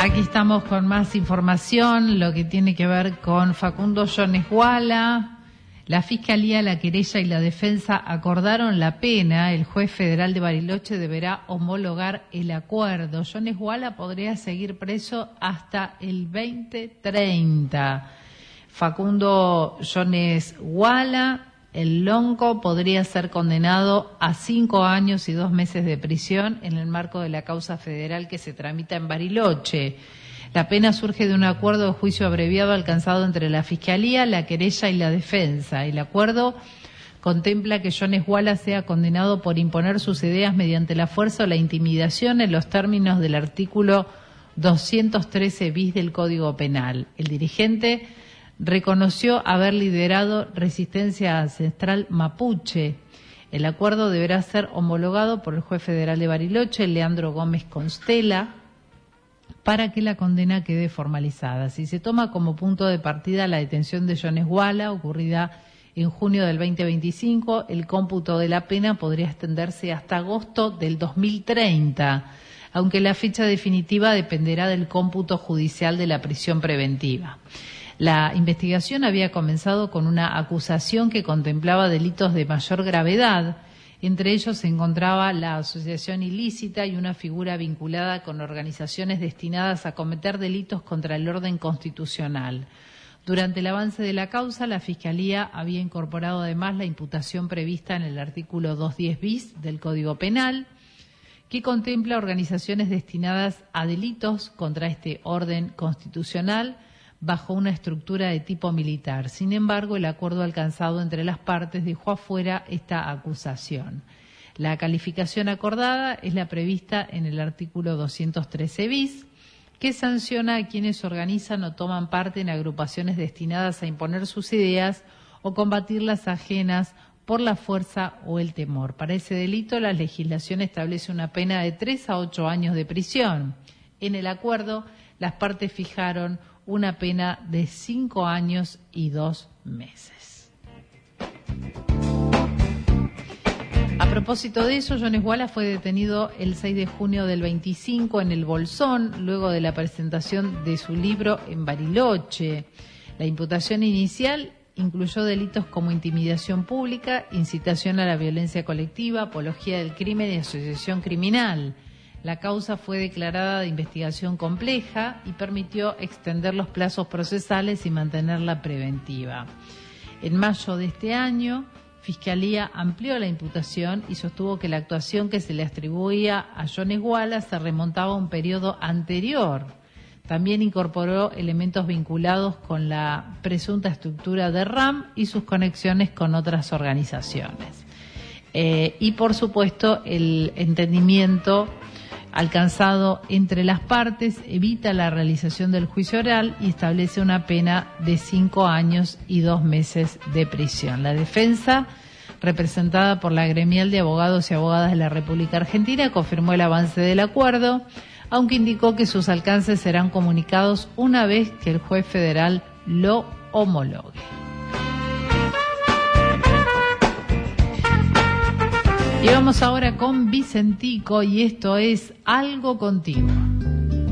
Aquí estamos con más información, lo que tiene que ver con Facundo Jones Wala. La Fiscalía, la querella y la defensa acordaron la pena. El juez federal de Bariloche deberá homologar el acuerdo. Jones Wala podría seguir preso hasta el 2030. Facundo Jones Wala, el lonco, podría ser condenado a 5 años y 2 meses de prisión en el marco de la causa federal que se tramita en Bariloche. La pena surge de un acuerdo de juicio abreviado alcanzado entre la Fiscalía, la querella y la defensa. El acuerdo contempla que Jones Wala sea condenado por imponer sus ideas mediante la fuerza o la intimidación en los términos del artículo 213 bis del Código Penal. El dirigente reconoció haber liderado resistencia ancestral mapuche. El acuerdo deberá ser homologado por el juez federal de Bariloche, Leandro Gómez Constela, para que la condena quede formalizada. Si se toma como punto de partida la detención de Jones Wala, ocurrida en junio del 2025, el cómputo de la pena podría extenderse hasta agosto del 2030, aunque la fecha definitiva dependerá del cómputo judicial de la prisión preventiva. La investigación había comenzado con una acusación que contemplaba delitos de mayor gravedad. Entre ellos se encontraba la asociación ilícita y una figura vinculada con organizaciones destinadas a cometer delitos contra el orden constitucional. Durante el avance de la causa, la Fiscalía había incorporado además la imputación prevista en el artículo 210 bis del Código Penal, que contempla organizaciones destinadas a delitos contra este orden constitucional bajo una estructura de tipo militar. Sin embargo, el acuerdo alcanzado entre las partes dejó afuera esta acusación. La calificación acordada es la prevista en el artículo 213 bis, que sanciona a quienes organizan o toman parte en agrupaciones destinadas a imponer sus ideas o combatir las ajenas por la fuerza o el temor. Para ese delito, la legislación establece una pena de 3 a 8 años de prisión. En el acuerdo, las partes fijaron una pena de 5 años y 2 meses. A propósito de eso, Jones Wala fue detenido el 6 de junio del 25 en el Bolsón, luego de la presentación de su libro en Bariloche. La imputación inicial incluyó delitos como intimidación pública, incitación a la violencia colectiva, apología del crimen y asociación criminal. La causa fue declarada de investigación compleja y permitió extender los plazos procesales y mantenerla preventiva. En mayo de este año, Fiscalía amplió la imputación y sostuvo que la actuación que se le atribuía a Jones Wala se remontaba a un periodo anterior. También incorporó elementos vinculados con la presunta estructura de RAM y sus conexiones con otras organizaciones. Y, por supuesto, el entendimiento alcanzado entre las partes evita la realización del juicio oral y establece una pena de 5 años y 2 meses de prisión. La defensa, representada por la Gremial de Abogados y Abogadas de la República Argentina, confirmó el avance del acuerdo, aunque indicó que sus alcances serán comunicados una vez que el juez federal lo homologue. Y vamos ahora con Vicentico y esto es Algo Contigo.